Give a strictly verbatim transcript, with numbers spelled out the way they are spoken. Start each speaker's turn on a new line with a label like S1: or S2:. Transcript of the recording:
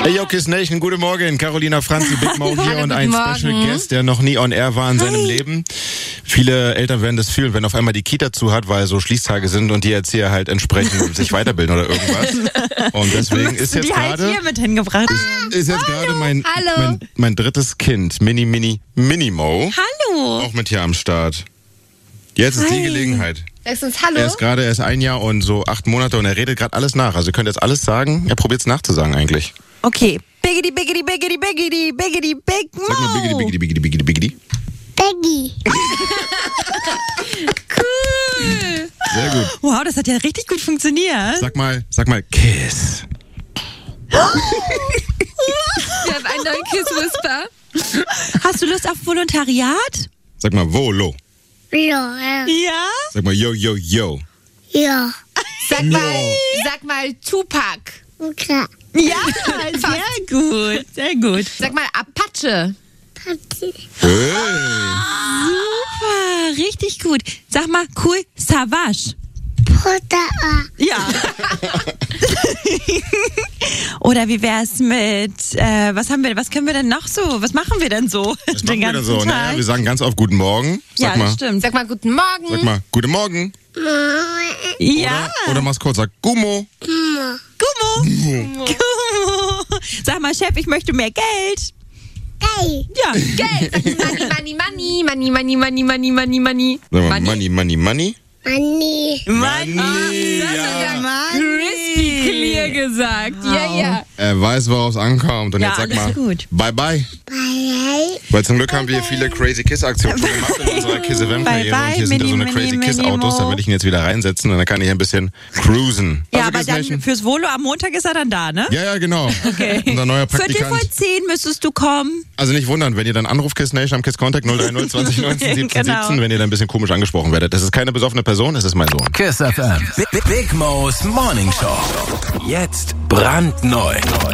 S1: Hey, yo, Kiss Nation, guten Morgen. Carolina Franzi, Big Mo hier und ein
S2: Morgen.
S1: Special Guest, der noch nie on air war in Hi. seinem Leben. Viele Eltern werden das fühlen, wenn auf einmal die Kita zu hat, weil so Schließtage sind und die Erzieher halt entsprechend sich weiterbilden oder irgendwas. Und deswegen ist jetzt gerade
S3: halt hier mit hingebracht.
S1: ist, ist jetzt gerade mein, mein mein drittes Kind, Mini Mini Mini Mo,
S3: Hallo.
S1: auch mit hier am Start. Jetzt ist
S3: Hi.
S1: die Gelegenheit.
S2: Sagst du uns Hallo?
S1: Er ist gerade, er ist ein Jahr und so acht Monate und er redet gerade alles nach. Also ihr könnt jetzt alles sagen. Er probiert es nachzusagen eigentlich.
S3: Okay. Biggity, biggity, biggity, biggity, biggity, big Mo.
S1: Sag mal biggity, biggity, biggity, biggity, biggity.
S4: Peggy.
S2: Cool.
S1: Sehr gut.
S3: Wow, das hat ja richtig gut funktioniert.
S1: Sag mal, sag mal Kiss.
S2: Wir haben einen neuen Kiss-Whisper.
S3: Hast du Lust auf Volontariat?
S1: Sag mal Volo.
S4: Ja.
S3: Ja.
S1: Sag mal yo, yo, yo.
S4: Ja.
S2: Sag mal, sag mal Tupac.
S4: Okay.
S3: Ja, sehr gut, sehr gut.
S2: Sag mal Apache.
S4: Papi.
S1: Hey.
S3: Super, richtig gut. Sag mal cool Savage.
S4: Potter.
S3: Ja. Oder wie wär's mit, äh, was haben wir, was können wir denn noch so, was machen wir denn so?
S1: Was machen wir denn so?
S3: Tag?
S1: Naja, wir sagen ganz oft Guten Morgen. Sag
S3: Ja,
S1: mal,
S3: das stimmt.
S2: Sag mal Guten Morgen.
S1: sag mal Guten Morgen.
S3: Ja.
S1: Oder, oder mach's kurz, sag Gummo.
S3: Gummo. Gummo. Sag mal, Chef, ich möchte mehr Geld.
S4: Hey.
S3: Ja.
S2: Geld. Sag Money, Money, Money, Money, Money, Money, Money, Money.
S1: Sag mal Money, Money, Money.
S4: Money.
S1: Money.
S2: Das
S1: Ja.
S2: ist ja crispy clear gesagt. Ja, ja.
S1: Er weiß, worauf es ankommt. Und
S3: Ja,
S1: jetzt sag
S3: alles
S1: mal
S3: gut.
S1: Bye, bye.
S4: Bye.
S1: Weil zum Glück haben wir viele Crazy Kiss-Aktionen schon gemacht in unserer Kiss Event Karriere.
S3: Bye, bye,
S1: Und hier sind da so
S3: Mini,
S1: eine Crazy
S3: Mini,
S1: Kiss-Autos.
S3: Mini,
S1: Da werde ich ihn jetzt wieder reinsetzen und dann kann ich ein bisschen cruisen.
S3: Ja,
S1: Also,
S3: aber
S1: Kiss
S3: dann
S1: Nation?
S3: fürs Volo am Montag ist er dann da, ne?
S1: Ja, ja, genau.
S3: Okay.
S1: Unser neuer
S3: Viertel
S1: Praktikant.
S3: vor zehn müsstest du kommen.
S1: Also nicht wundern, wenn ihr dann anruft Kiss Nation am Kiss Contact null drei null zwanzig neunzehn siebzehn
S3: Genau.
S1: siebzehn, wenn ihr dann ein bisschen komisch angesprochen werdet. Das ist keine besoffene Person, das ist mein Sohn.
S5: Kiss F M. Big, Big Mo's Morning Show. Jetzt brandneu.